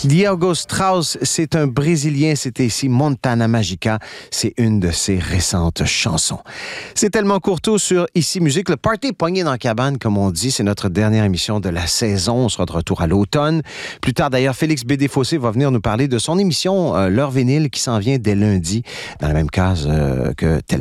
Diogo Strauss, c'est un Brésilien, c'était ici Montana Magica, c'est une de ses récentes chansons. C'est tellement courtois sur Ici Musique, le party pogné dans la cabane, comme on dit, c'est notre dernière émission de la saison, on sera de retour à l'automne. Plus tard d'ailleurs, Félix Bédé-Fossé va venir nous parler de son émission L'heure vinyle qui s'en vient dès lundi, dans la même case que